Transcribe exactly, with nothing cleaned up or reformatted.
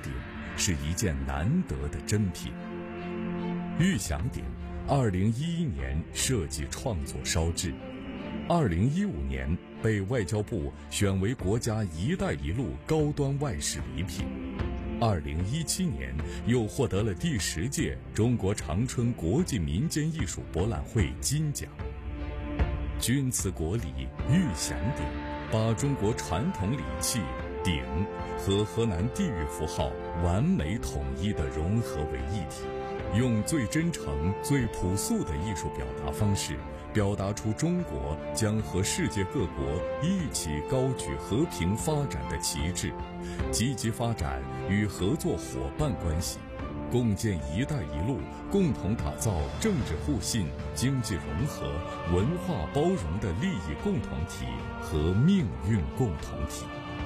鼎是一件难得的珍品。玉祥鼎二零一一年设计创作烧制，二零一五年被外交部选为国家“一带一路”高端外事礼品，二零一七年又获得了第十届中国长春国际民间艺术博览会金奖。钧瓷国礼玉祥鼎，把中国传统礼器鼎和河南地域符号完美统一地融合为一体，用最真诚、最朴素的艺术表达方式，表达出中国将和世界各国一起高举和平发展的旗帜，积极发展与合作伙伴关系，共建“一带一路”，共同打造政治互信、经济融合、文化包容的利益共同体和命运共同体。